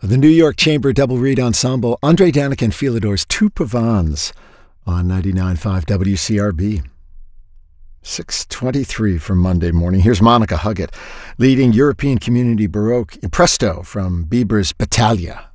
The New York Chamber Double Reed Ensemble, Andre Danik and Philidor's Two Pavans on 99.5 WCRB. 6:23 for Monday morning. Here's Monica Huggett leading European Community Baroque in Presto from Bieber's Battaglia.